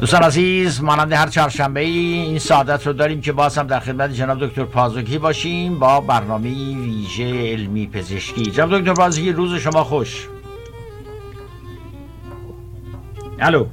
دوستان عزیز، مانند هر چهارشنبه این سعادت رو داریم که باز هم در خدمت جناب دکتر پازوکی باشیم با برنامه ویژه علمی پزشکی. جناب دکتر پازوکی، روز شما خوش. الو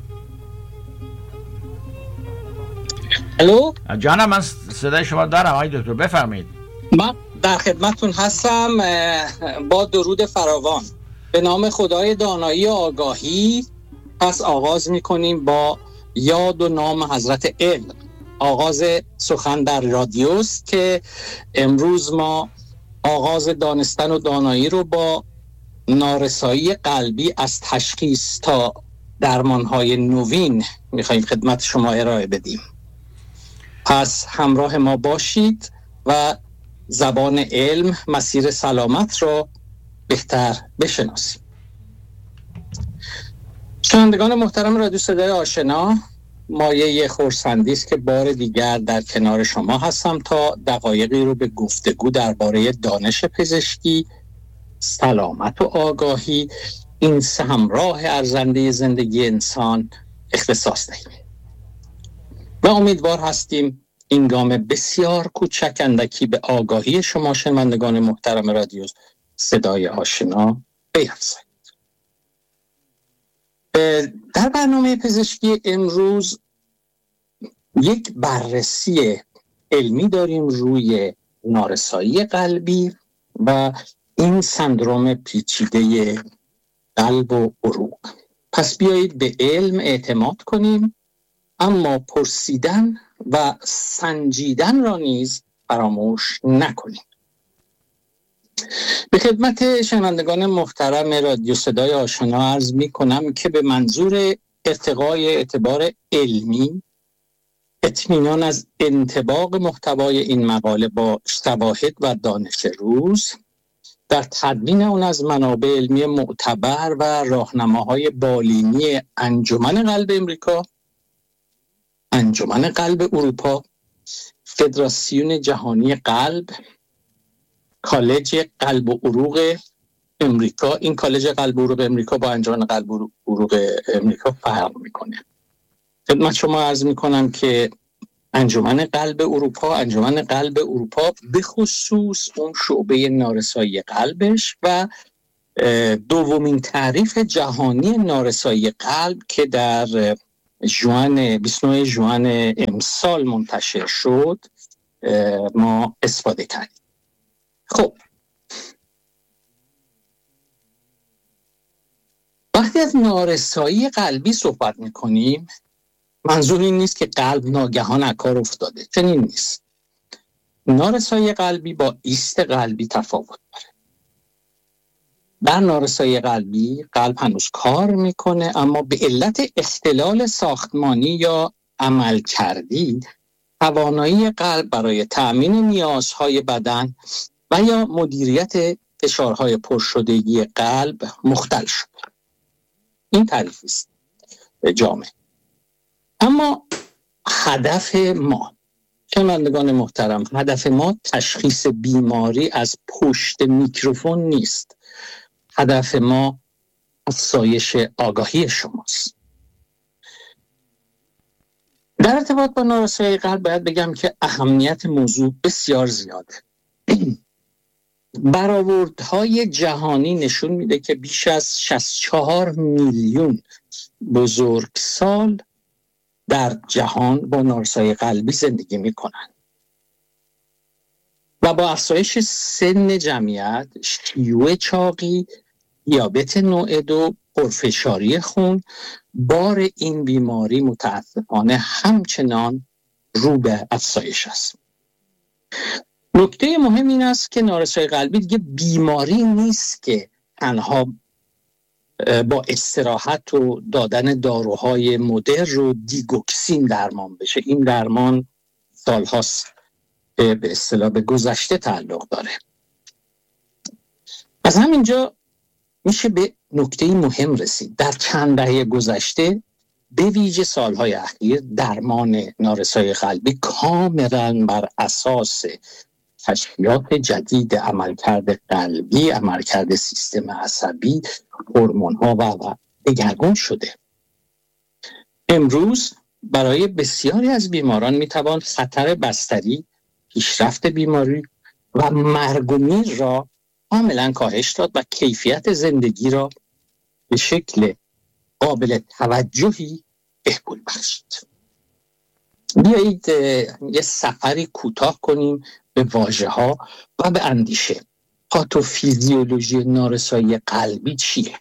جانم، من صدای شما دارم آقای دکتر، بفرمایید. من در خدمتتون هستم با درود فراوان به نام خدای دانایی و آگاهی. پس آغاز میکنیم با یاد و نام حضرت علم. آغاز سخن در رادیوست که امروز ما آغاز دانستن و دانایی رو با نارسایی قلبی از تشخیص تا درمانهای نوین میخواییم خدمت شما ارائه بدیم. پس همراه ما باشید و زبان علم، مسیر سلامت رو بهتر بشناسیم. شنوندگان محترم رادیو صدای آشنا، مایه خرسندی است که بار دیگر در کنار شما هستم تا دقایقی رو به گفتگو درباره دانش پزشکی، سلامت و آگاهی، این سه همراه ارزنده زندگی انسان اختصاص دهیم. و امیدوار هستیم این گام بسیار کوچک اندکی به آگاهی شما شنوندگان محترم رادیو صدای آشنا بیفزاییم. در برنامه پزشکی امروز یک بررسی علمی داریم روی نارسایی قلبی و این سندروم پیچیده قلب و عروق. پس بیایید به علم اعتماد کنیم، اما پرسیدن و سنجیدن را نیز فراموش نکنیم. به خدمت شنوندگان محترم رادیو صدای آشنا عرض می کنم که به منظور ارتقای اعتبار علمی، اطمینان از انطباق محتوای این مقاله با شواهد و دانش روز، در تدوین اون از منابع علمی معتبر و راهنماهای بالینی انجمن قلب امریکا، انجمن قلب اروپا، فدراسیون جهانی قلب، کالج قلب و عروق امریکا. این کالج قلب و عروق امریکا با انجمن قلب و عروق امریکا فرق میکنه. خدمت شما عرض میکنم که انجمن قلب اروپا به خصوص اون شعبه نارسایی قلبش و دومین تعریف جهانی نارسایی قلب که در 29 ژوئن امسال منتشر شد ما استفاده کردیم. خب وقتی از نارسایی قلبی صحبت میکنیم، منظور این نیست که قلب ناگهان از کار افتاده، چنین نیست. نارسایی قلبی با ایست قلبی تفاوت داره. در نارسایی قلبی قلب هنوز کار میکنه، اما به علت اختلال ساختمانی یا عملکردی توانایی قلب برای تأمین نیازهای بدن و یا مدیریت فشارهای پرشدگی قلب مختل شده. این تعریف است جامع. اما هدف ما، شنوندگان محترم، هدف ما تشخیص بیماری از پشت میکروفون نیست. هدف ما افزایش آگاهی شماست. در ارتباط با نارسایی قلب باید بگم که اهمیت موضوع بسیار زیاده. برآوردهای جهانی نشون میده که بیش از 64 میلیون بزرگسال در جهان با نارسایی قلبی زندگی میکنن و با افزایش سن جمعیت، شیوع چاقی، دیابت نوع 2، پرفشاری خون، بار این بیماری متاسفانه همچنان رو به افزایش است. نکته مهم این است که نارسایی قلبی دیگه بیماری نیست که تنها با استراحت و دادن داروهای مدر و دیگوکسین درمان بشه. این درمان سالهاست به اصطلاح به گذشته تعلق داره. از همینجا میشه به نکته مهم رسید. در چند دهه گذشته به ویژه سالهای اخیر درمان نارسایی قلبی کاملا بر اساس کشفیات جدید عملکرد قلبی، عملکرد سیستم عصبی، هورمون‌ها و دگرگون شده. امروز برای بسیاری از بیماران میتوان خطر بستری، پیشرفت بیماری و مرگ و میر را کاملا کاهش داد و کیفیت زندگی را به شکل قابل توجهی بهبود بخشید. بیایید یه سفری کوتاه کنیم به واژه‌ها و به اندیشه. پاتوفیزیولوژی نارسایی قلبی چیه؟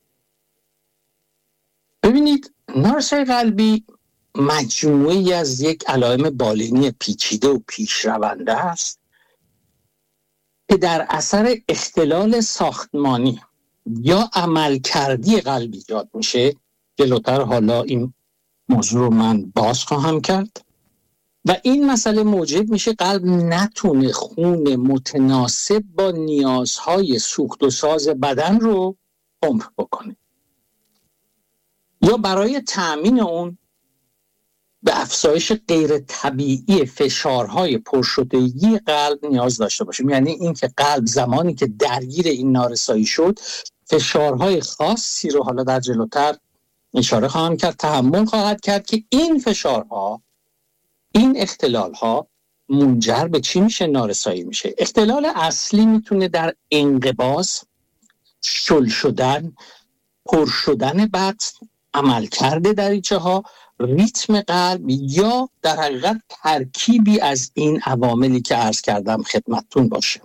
ببینید، نارسایی قلبی مجموعی از یک علائم بالینی پیچیده و پیشرونده است که در اثر اختلال ساختمانی یا عملکردی قلب ایجاد میشه. جلوتر حالا این موضوع رو من باز خواهم کرد و این مسئله موجب میشه قلب نتونه خون متناسب با نیازهای سوخت و ساز بدن رو پمپ بکنه یا برای تأمین اون به افزایش غیر طبیعی فشارهای پرشدگی قلب نیاز داشته باشیم. یعنی این که قلب زمانی که درگیر این نارسایی شد فشارهای خاصی رو حالا در جلوتر اشاره خواهم کرد تحمل خواهد کرد که این فشارها، این اختلالها منجر به چی میشه؟ نارسایی میشه. اختلال اصلی میتونه در انقباض، شل شدن، پر شدن بطن، عملکرد دریچه ها، ریتم قلب یا در حقیقت ترکیبی از این عواملی که عرض کردم خدمتتون باشه.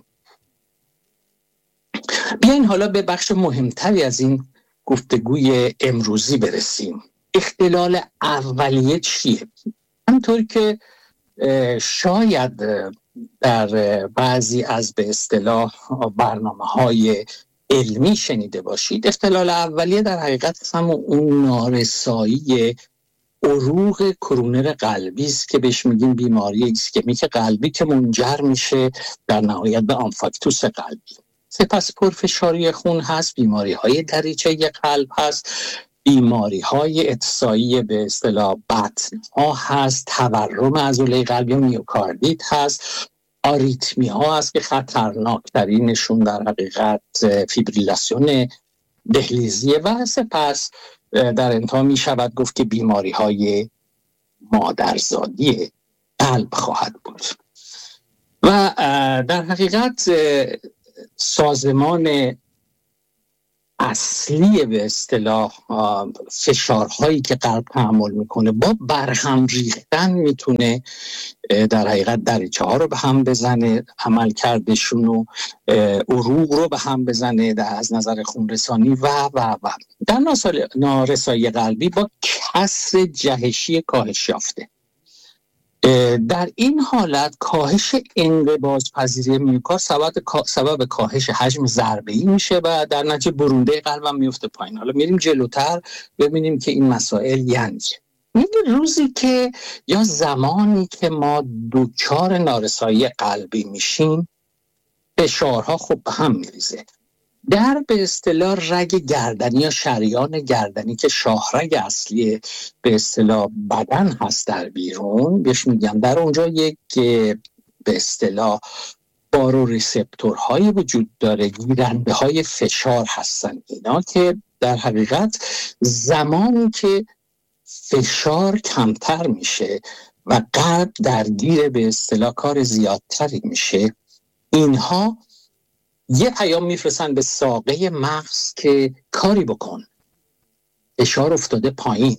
بیاین حالا به بخش مهمتری از این گفتگوی امروزی برسیم. اختلال اولیه چیه؟ همطور که شاید در بعضی از به اصطلاح برنامه‌های علمی شنیده باشید، اختلال اولیه در حقیقت هم اون نارسایی عروق کرونر قلبی است که بهش میگیم بیماری ایسکمیک قلبی که منجر میشه در نهایت به آنفاکتوس قلبی. سپس پرفشاری خون هست، بیماری‌های دریچه قلب هست، بیماری‌های اتصایی به اصطلاح بطن ها هست، تورم عضله قلب یا میوکاردیت هست، آریتمی ها هست که خطرناکترینشون در حقیقت فیبریلاسیون دهلیزیه و سپس در انتها می شود گفت که بیماری‌های مادرزادی قلب خواهد بود. و در حقیقت سازمان اصلی به اصطلاح فشارهایی که قلب تحمل میکنه با برهم ریختن میتونه در حقیقت دریچه ها رو به هم بزنه، عمل کردشون و عروق رو به هم بزنه از نظر خون رسانی و در نارسایی قلبی با کسر جهشی کاهش یافته. در این حالت کاهش انقباض پذیری میوکارد سبب کاهش حجم ضربه‌ای میشه و در نتیجه برونده قلب هم میفته پایین. حالا میریم جلوتر ببینیم که این مسائل یعنی روزی که یا زمانی که ما دچار نارسایی قلبی میشیم فشارها خب به هم میریزه. در به اصطلاح رگ گردنی یا شریان گردنی که شاهرگ اصلی به اصطلاح بدن هست در بیرون بهش میگم، در اونجا یک به اصطلاح بارو ریسپتورهایی وجود داره، گیرنده های فشار هستن اینا که در حقیقت زمانی که فشار کمتر میشه و قلب درگیر به اصطلاح کار زیادتری میشه، اینها یه پیام میفرستن به ساقه مغز که کاری بکن، فشار افتاده پایین.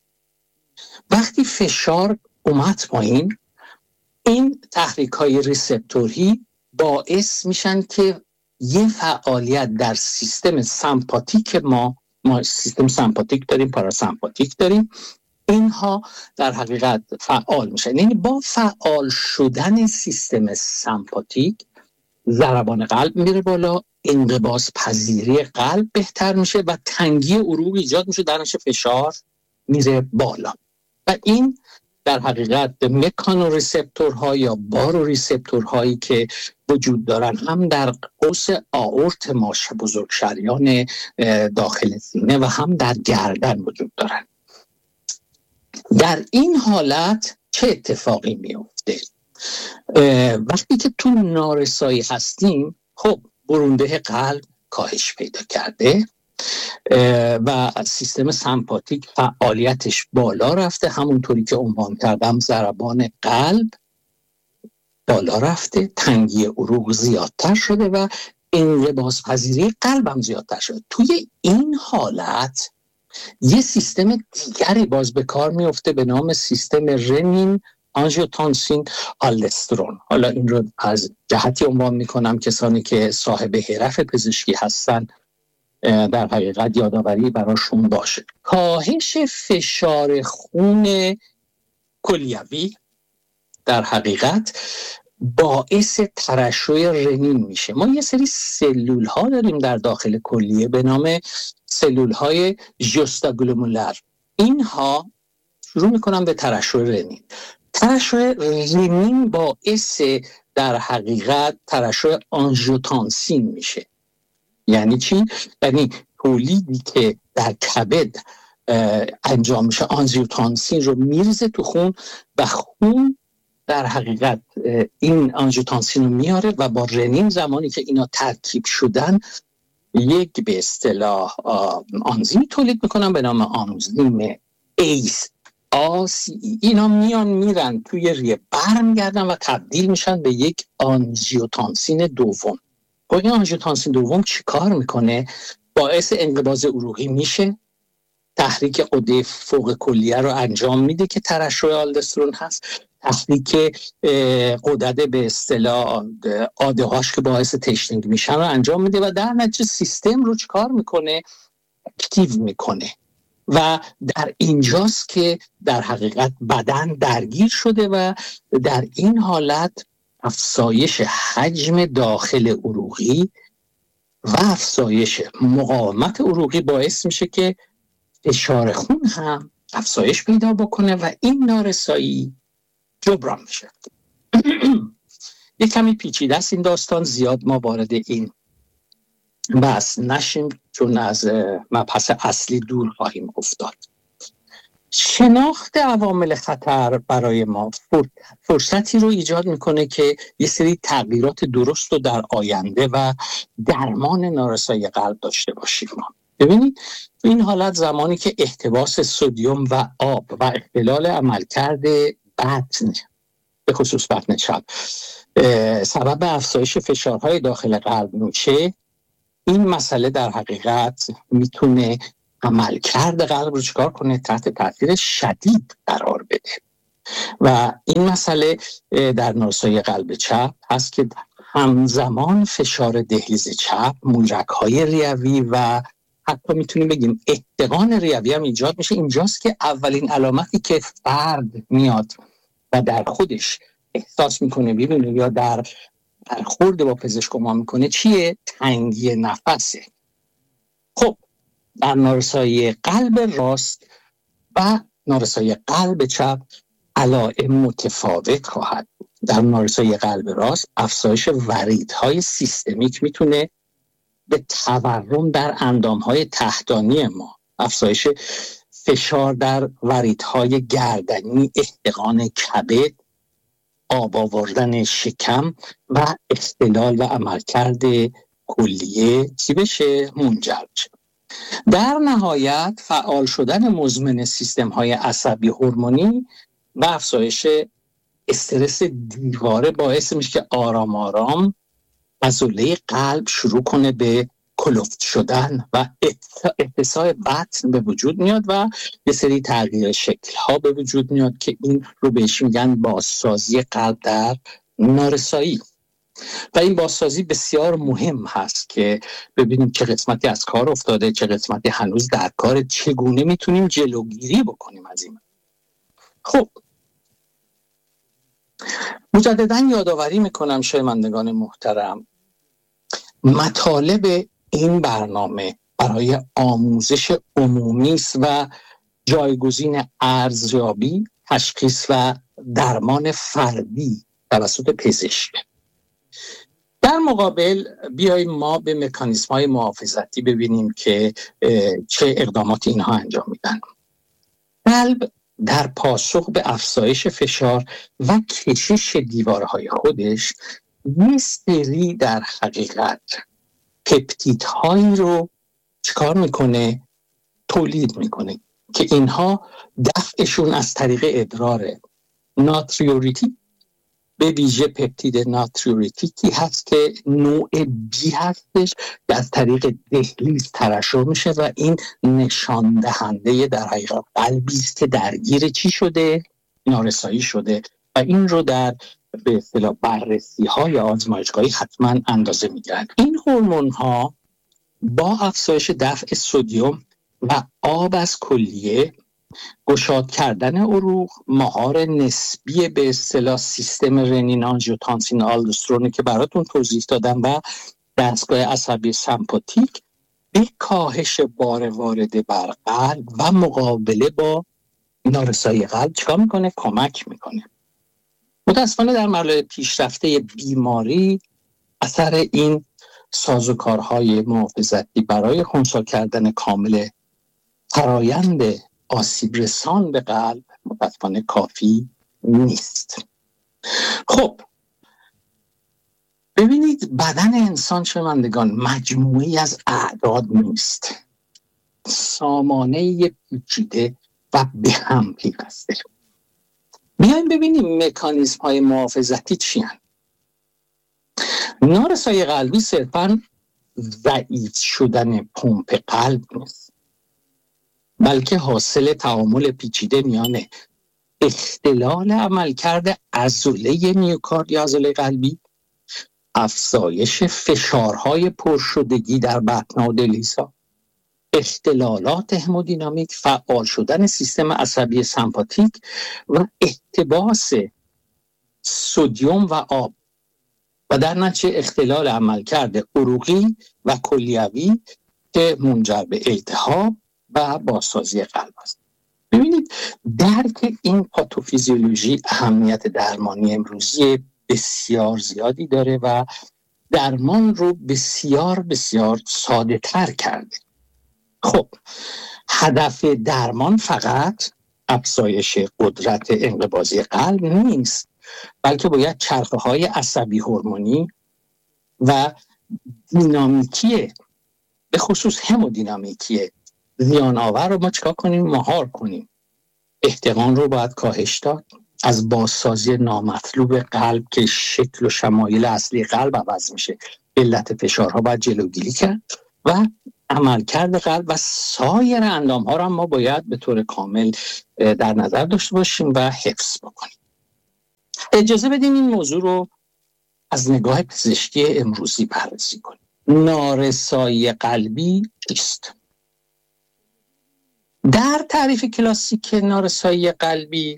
وقتی فشار اومد پایین، این تحریک های ریسپتوری باعث میشن که یه فعالیت در سیستم سمپاتیک ما سیستم سمپاتیک داریم، پاراسمپاتیک داریم، اینها در حقیقت فعال میشن. یعنی با فعال شدن سیستم سمپاتیک ضربان قلب میره بالا، انقباض پذیری قلب بهتر میشه و تنگی عروق ایجاد میشه، در نتیجه فشار میره بالا و این در حقیقت مکانوریسپتورها یا باروریسپتورهایی که وجود دارن هم در قوس آئورت ماشه بزرگ شریان داخل سینه و هم در گردن وجود دارن. در این حالت چه اتفاقی میفته؟ وقتی که تو نارسایی هستیم، خب برونده قلب کاهش پیدا کرده و سیستم سمپاتیک فعالیتش بالا رفته، همونطوری که عنوان کردم ضربان قلب بالا رفته، تنگی عروق زیادتر شده و انقباض پذیری قلبم زیادتر شده. توی این حالت یه سیستم دیگری باز به کار میفته به نام سیستم رنین آنژیوتانسین آلدوسترون. حالا این رو از جهتی عنوان میکنم کسانی که صاحب حرف پزشکی هستن در حقیقت یادآوری براشون باشه. کاهش فشار خون کلیوی در حقیقت باعث ترشح رنین میشه. ما یه سری سلول ها داریم در داخل کلیه به نام سلول های ژوستاگلومولر. اینها شروع میکنن به ترشح رنین. ترشح رنین باعث در حقیقت ترشح آنژیوتانسین میشه. یعنی چی؟ یعنی تولیدی که در کبد انجام میشه آنژیوتانسین رو میریزه تو خون و خون در حقیقت این آنژیوتانسین رو میاره و با رنین زمانی که اینا ترکیب شدن یک به اصطلاح آنزیم تولید میکنن به نام آنزیم ACE. اینا میان میرن توی ریه برمیگردن و تبدیل میشن به یک آنژیوتانسین دوم. با این آنژیوتانسین دوم چی کار میکنه؟ باعث انقباض عروقی میشه، تحریک غده فوق کلیه رو انجام میده که ترشح آلدوسترون هست، تحریک غدد به اصطلاح آده‌هاش که باعث تشنگی میشن رو انجام میده و در نتیجه سیستم رو چیکار میکنه؟ اکتیو میکنه و در اینجاست که در حقیقت بدن درگیر شده و در این حالت افزایش حجم داخل عروقی و افزایش مقاومت عروقی باعث میشه که فشار خون هم افزایش پیدا بکنه و این نارسایی جبران میشه. یک کمی پیچیده است این داستان، زیاد ما وارد این بحث نشیم چون از مبحث اصلی دور خواهیم افتاد. شناخت عوامل خطر برای ما فرصتی رو ایجاد میکنه که یه سری تغییرات درست رو در آینده و درمان نارسایی قلب داشته باشیم. ببینید این حالت زمانی که احتباس سدیم و آب و اختلال عملکرد بطن به خصوص بطن چپ سبب افزایش فشارهای داخل قلب میشه، این مسئله در حقیقت میتونه عملکرد قلب رو چیکار کنه؟ تحت تاثیر شدید قرار بده و این مسئله در نارسایی قلب چپ هست که همزمان فشار دهلیز چپ، مویرگ‌های ریوی و حتی میتونیم بگیم احتقان ریوی هم ایجاد میشه. اینجاست که اولین علامتی که فرد میاد و در خودش احساس میکنه ببینه یا در برخورد با پزشک ما میکنه چیه؟ تنگی نفسه. خب در نارسایی قلب راست و نارسایی قلب چپ علائم متفاوت خواهد بود. در نارسایی قلب راست افزایش وریدهای سیستمیک میتونه به تورم در اندامهای تحتانی ما، افزایش فشار در وریدهای گردنی، احتقان کبد، آب آوردن شکم و اختلال و عملکرد کلیه چی بشه؟ منجر بشه. در نهایت فعال شدن مزمن سیستم‌های عصبی هورمونی و افزایش استرس دیواره باعث میشه که آرام آرام عضله قلب شروع کنه به کلفت شدن و اتساع بطن به وجود میاد و یه سری تغییر شکل‌ها به وجود میاد که این رو بهش میگن بازسازی قلب در نارسایی. و این بازسازی بسیار مهم هست که ببینیم چه قسمتی از کار افتاده، چه قسمتی هنوز در کار، چگونه میتونیم جلوگیری بکنیم از این. خب مجددا یادآوری میکنم شنوندگان محترم، مطالب این برنامه برای آموزش عمومی است و جایگزین ارزیابی، تشخیص و درمان فردی توسط پزشک. در مقابل بیاییم ما به مکانیزم‌های محافظتی ببینیم که چه اقداماتی اینها انجام میدن. قلب در پاسخ به افزایش فشار و کشش دیوارهای خودش یه سری در حقیقت پپتیدهایی رو چیکار میکنه؟ تولید میکنه که اینها دفعشون از طریق ادراره. ناتریوریتیک به ویژه پپتید ناتریوریتیکی هست که نوع بی هستش که از طریق دهلیز ترشح میشه و این نشان دهنده در حقیقت قلبی است که درگیر چی شده؟ نارسایی شده و این رو در به اصطلاح بررسی‌های آزمایشگاهی حتما اندازه میگیرن. این هورمون‌ها با افزایش دفع سدیم و آب از کلیه، گشاد کردن عروق، مهار نسبی به اصطلاح سیستم رنین آنژیوتانسین آلدوسترون که براتون توضیح دادم و دستگاه عصبی سمپاتیک به کاهش بار وارده بر قلب و مقابله با نارسایی قلب چیکار میکنه؟ کمک میکنه. متاسفانه در مراحل پیشرفته بیماری اثر این سازوکارهای محافظتی برای خنثی کردن کامل فرایند آسیب رسان به قلب متاسفانه کافی نیست. خب ببینید، بدن انسان شنوندگان مجموعی از اعداد نیست، سامانه پیچیده و به هم پیوسته. بیایم ببینیم مکانیزم های محافظتی چی هستند. نارسایی قلبی صرفاً ضعیف شدن پمپ قلب نیست، بلکه حاصل تعامل پیچیده میان اختلال عملکرد عضله میوکارد یا عضله قلبی، افزایش فشارهای پرشدگی در بطن و دلهیزها، اختلالات همودینامیک، فعال شدن سیستم عصبی سمپاتیک و احتباس سدیم و آب و در نتیجه اختلال عملکرد عروقی و کلیوی که منجر به التهاب و بازسازی قلب است. ببینید، درک این پاتوفیزیولوژی اهمیت درمانی امروزی بسیار زیادی داره و درمان رو بسیار بسیار ساده تر کرده. خب هدف درمان فقط افزایش قدرت انقباضی قلب نیست، بلکه باید چرخه‌های عصبی هورمونی و دینامیکی به خصوص همودینامیکی زیان آور رو ما چکار کنیم؟ مهار کنیم. احتقان رو باید کاهش داد، از بازسازی نامطلوب قلب که شکل و شمایل اصلی قلب عوض میشه، علت فشارها باید جلوگیری کرد و عملکرد قلب و سایر اندام‌ها رو ما باید به طور کامل در نظر داشته باشیم و حفظ بکنیم. اجازه بدیم این موضوع رو از نگاه پزشکی امروزی بررسی کنیم. نارسایی قلبی چیست؟ در تعریف کلاسیک نارسایی قلبی،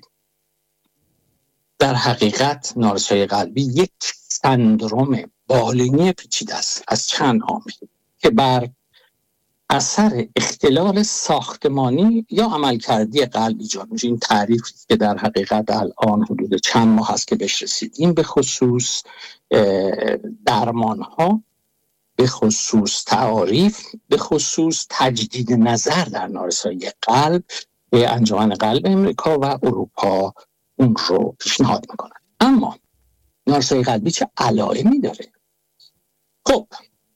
در حقیقت نارسایی قلبی یک سندروم بالینی پیچیده است از چند عامل که بر اثر اختلال ساختمانی یا عملکردی قلب ایجاد میشه. این تعریفی که در حقیقت الان حدود چند ماه هست که بهش رسیدیم، به خصوص درمان‌ها، به خصوص تعاریف، به خصوص تجدید نظر در نارسایی قلب به انجمن قلب امریکا و اروپا اون رو پیشنهاد میکنن. اما نارسایی قلبی چه علائمی داره؟ خب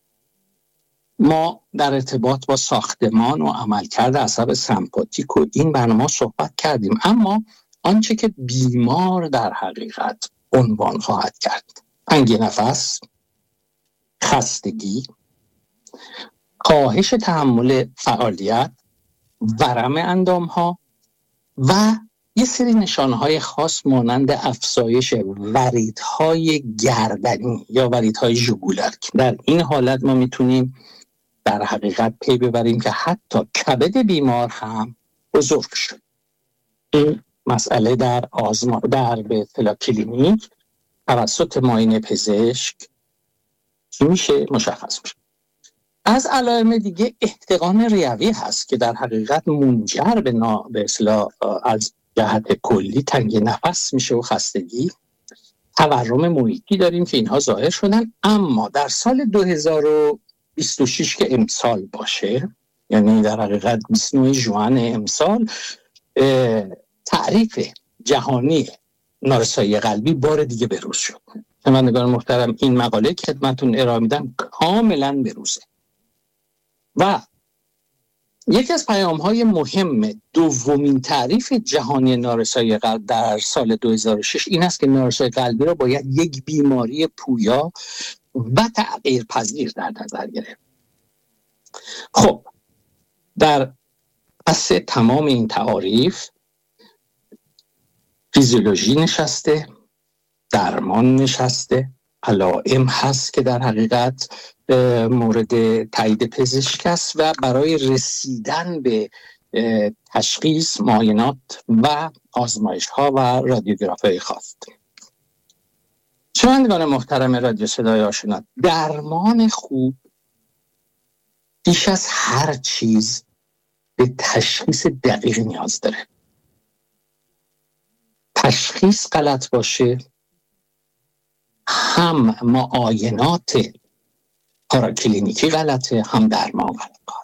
ما در ارتباط با ساختمان و عملکرد عصب سمپاتیک و این برنامه صحبت کردیم، اما آنچه که بیمار در حقیقت عنوان خواهد کرد: تنگی نفس، خستگی، کاهش تحمل فعالیت، ورم اندام‌ها و یه سری نشانه‌های خاص مانند افزایش وریدهای گردنی یا وریدهای ژگولر. در این حالت ما میتونیم در حقیقت پی ببریم که حتی کبد بیمار هم بزرگ شد. این مسئله در به اصطلاح کلینیک توسط معاینه پزشک میشه مشخص میشه. از علائم دیگه احتقان ریوی هست که در حقیقت منجر به اصطلاح از جهت کلی تنگی نفس میشه و خستگی. تورم محیطی داریم که اینها ظاهر شدن، اما در سال 2026 که امسال باشه، یعنی در حقیقت 29 ژوئن امسال، تعریف جهانی نارسایی قلبی بار دیگه بروز شد. شنوندگان محترم، این مقاله که خدمتتون ارائه میدم کاملا بروزه و یکی از پیام‌های مهم دومین تعریف جهانی نارسایی قلب در سال 2006 این است که نارسایی قلبی را باید یک بیماری پویا و تغییر پذیر در نظر گرفت. خب در پس تمام این تعاریف فیزیولوژی نشسته، درمان نشسته، علائم هست که در حقیقت مورد تایید پزشک است و برای رسیدن به تشخیص معاینات و آزمایش ها و رادیوگرافی خواست. شنوندگان محترم رادیو صدای آشنا، درمان خوب بیش از هر چیز به تشخیص دقیق نیاز داره. تشخیص غلط باشه، هم معاینات پاراکلینیکی غلطه، هم درمان غلطه.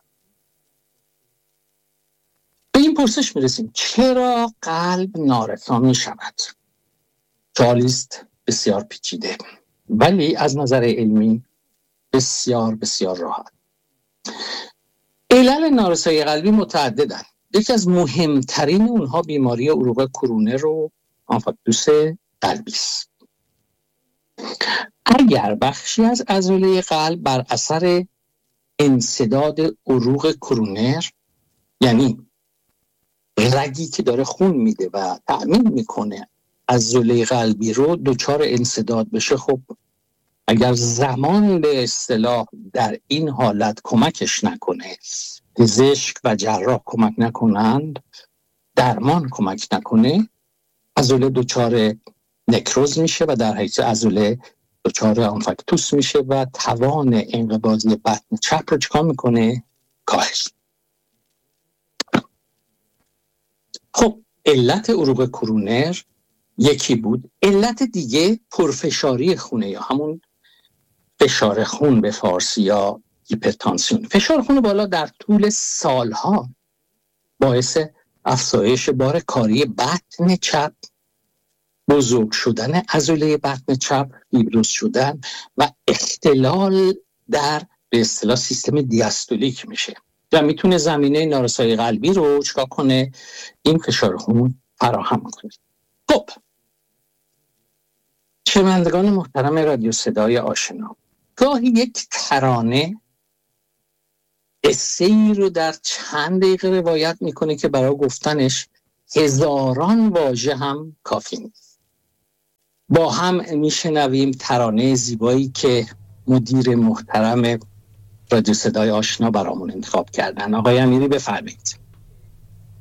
به این پرسش میرسیم چرا قلب نارسا میشود؟ سوالی است بسیار پیچیده ولی از نظر علمی بسیار بسیار راحت. علل نارسایی قلبی متعددند. یکی از مهمترین اونها بیماری عروق کرونر و آنفاکتوس قلبی است. اگر بخشی از عضله قلب بر اثر انسداد عروق کرونر، یعنی رگی که داره خون میده و تأمین میکنه عضله قلبی رو، دچار انسداد بشه، خب اگر زمان به اصطلاح در این حالت کمکش نکنه، پزشک و جراح کمک نکنند، درمان کمک نکنه، عضله دچار نکروز میشه و در حقیقت عضله دچار آنفاکتوس میشه و توان انقباضی بطن چپ رو چکار میکنه؟ کاهش. خب علت عروق کرونر یکی بود. علت دیگه پرفشاری خونه یا همون فشار خون به فارسی یا هیپرتانسیون. فشار خون بالا در طول سالها باعث افزایش بار کاری بطن چپ، بزرگ شدن عضله بطن چپ، فیبروز شدن و اختلال در به اصطلاح سیستم دیاستولیک میشه و میتونه زمینه نارسایی قلبی رو چکار کنه؟ این فشار خون فراهم کنه. خب شنوندگان محترم رادیو صدای آشنا، گاهی یک ترانه قصه‌ای رو در چند دقیقه روایت میکنه که برای گفتنش هزاران واژه هم کافی نیست. با هم میشنویم ترانه زیبایی که مدیر محترم رادیو صدای آشنا برامون انتخاب کردن. آقای امیری بفرمایید.